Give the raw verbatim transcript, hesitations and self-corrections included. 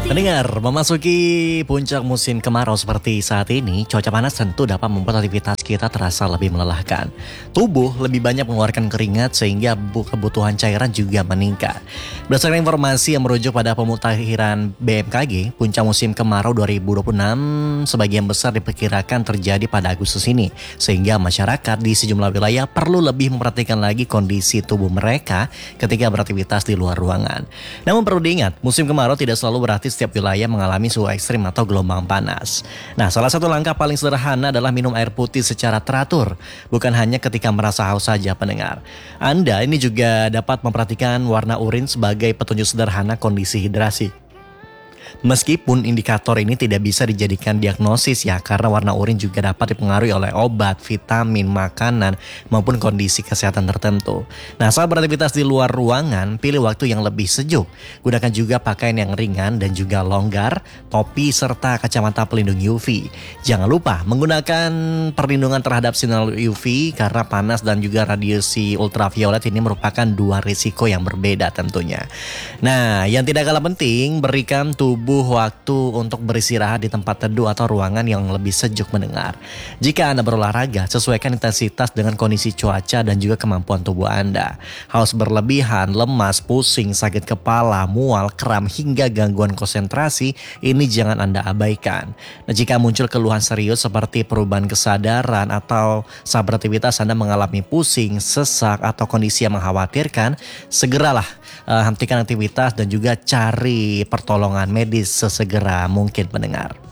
Pendengar, memasuki puncak musim kemarau seperti saat ini, cuaca panas tentu dapat membuat aktivitas kita terasa lebih melelahkan. Tubuh lebih banyak mengeluarkan keringat sehingga kebutuhan cairan juga meningkat. Berdasarkan informasi yang merujuk pada pemutakhiran B M K G, puncak musim kemarau dua ribu dua puluh enam sebagian besar diperkirakan terjadi pada Agustus ini, sehingga masyarakat di sejumlah wilayah perlu lebih memperhatikan lagi kondisi tubuh mereka ketika beraktivitas di luar ruangan. Namun perlu diingat, musim kemarau tidak selalu berarti setiap wilayah mengalami suhu ekstrim atau gelombang panas. Nah, salah satu langkah paling sederhana adalah minum air putih secara teratur, bukan hanya ketika merasa haus saja, pendengar. Anda ini juga dapat memperhatikan warna urin sebagai petunjuk sederhana kondisi hidrasi. Meskipun indikator ini tidak bisa dijadikan diagnosis ya, karena warna urin juga dapat dipengaruhi oleh obat, vitamin, makanan, maupun kondisi kesehatan tertentu. Nah, saat beraktivitas di luar ruangan, pilih waktu yang lebih sejuk. Gunakan juga pakaian yang ringan dan juga longgar, topi, serta kacamata pelindung U V. Jangan lupa menggunakan perlindungan terhadap sinar U V karena panas dan juga radiasi ultraviolet ini merupakan dua risiko yang berbeda tentunya. Nah, yang tidak kalah penting, berikan tubuh waktu untuk beristirahat di tempat teduh atau ruangan yang lebih sejuk, mendengar. Jika Anda berolahraga, sesuaikan intensitas dengan kondisi cuaca dan juga kemampuan tubuh Anda. Haus berlebihan, lemas, pusing, sakit kepala, mual, kram, hingga gangguan konsentrasi, ini jangan Anda abaikan. Nah, jika muncul keluhan serius seperti perubahan kesadaran atau saat beraktivitas Anda mengalami pusing, sesak, atau kondisi yang mengkhawatirkan, segeralah uh, hentikan aktivitas dan juga cari pertolongan medis sesegera mungkin, pendengar.